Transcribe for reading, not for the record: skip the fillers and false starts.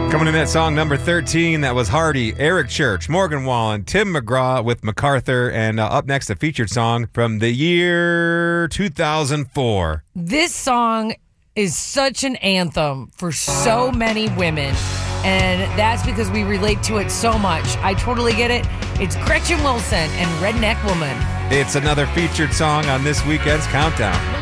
Coming in at song number 13, that was Hardy, Eric Church, Morgan Wallen, Tim McGraw with MacArthur, and up next, a featured song from the year 2004. This song is such an anthem for so many women, and that's because we relate to it so much. I totally get it. It's Gretchen Wilson and Redneck Woman. It's another featured song on this weekend's Countdown.